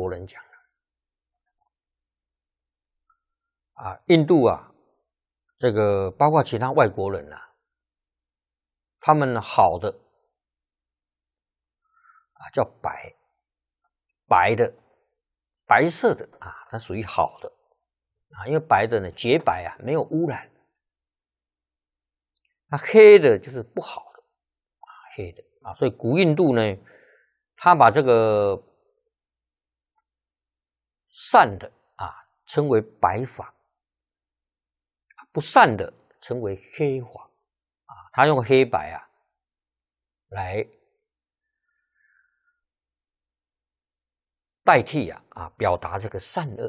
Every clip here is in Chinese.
国人讲啊，印度啊，这个包括其他外国人啊，他们好的啊叫白的白色的啊，它属于好的啊，因为白的呢洁白啊，没有污染。那黑的就是不好的啊，黑的啊，所以古印度呢，他把这个善的啊称为白法，不善的称为黑法啊，他用黑白啊来代替啊表达这个善恶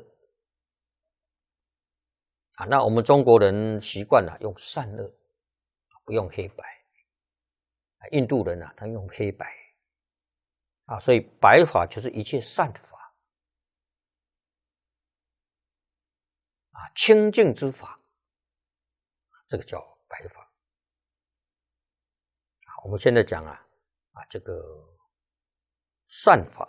啊。那我们中国人习惯了用善恶，不用黑白。印度人啊，他用黑白啊，所以白法就是一切善的法啊，清净之法，这个叫白法啊。我们现在讲啊这个善法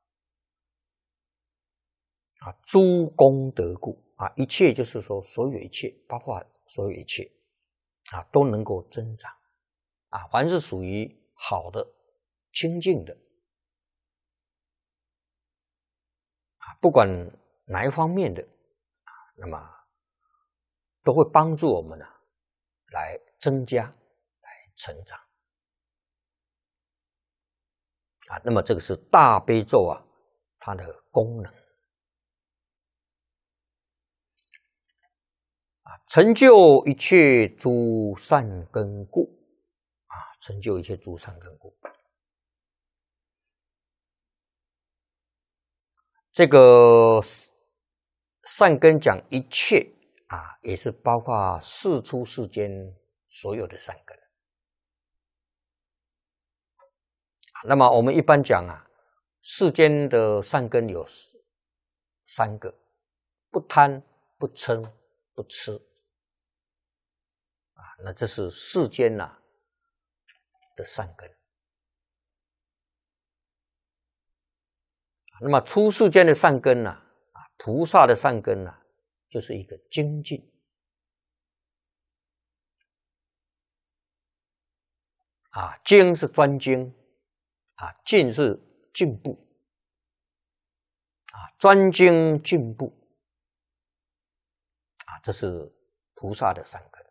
啊，诸功德故啊，一切就是说所有一切，包括所有一切啊，都能够增长啊，凡是属于好的、清净的啊，不管哪一方面的啊，那么都会帮助我们来增加、来成长啊。那么这个是大悲咒啊，它的功能啊，成就一切诸善根故啊，成就一切诸善根故。这个善根讲一切啊，也是包括世出世间所有的善根。那么我们一般讲啊，世间的善根有3个：不贪、不嗔、不痴啊。那这是世间的善根。那么出世间的善根菩萨的善根就是一个精进啊，精是专精啊，进是进步啊，专精进步啊，这是菩萨的善根。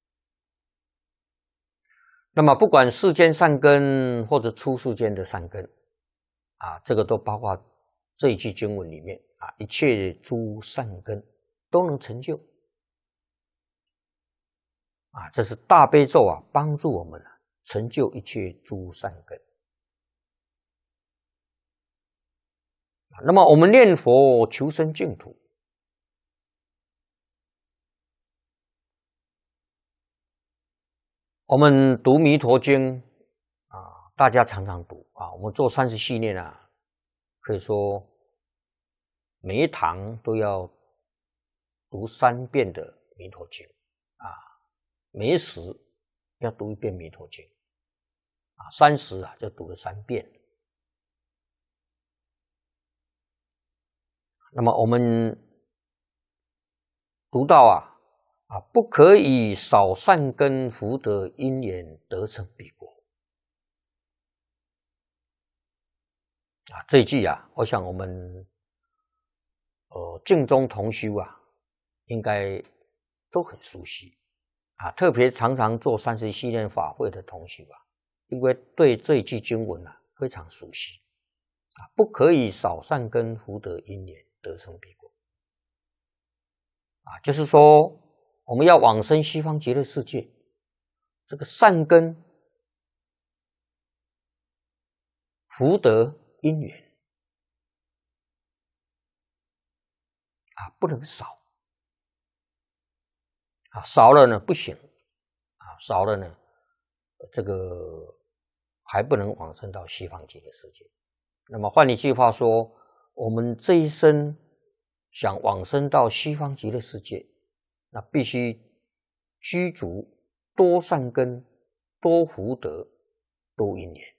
那么不管世间善根或者出世间的善根啊，这个都包括这一句经文里面啊，一切诸善根都能成就啊，这是大悲咒帮助我们成就一切诸善根。那么我们念佛求生净土，我们读弥陀经啊，大家常常读啊，我们做30系列可以说每一堂都要读3遍的弥陀经啊，每一时要读1遍弥陀经啊，30就读了3遍。那么我们读到不可以少善根福德因缘得成彼国啊，这一句我想我们净宗同修应该都很熟悉啊，特别常常做30系列法会的同修因为对这一句经文非常熟悉啊，不可以少善根福德因缘得成彼国啊，就是说我们要往生西方极乐世界，这个善根福德因缘不能少少了呢不行少了呢这个还不能往生到西方极乐世界。那么换一句话说，我们这一生想往生到西方极乐世界，那必须具足多善根、多福德、多因缘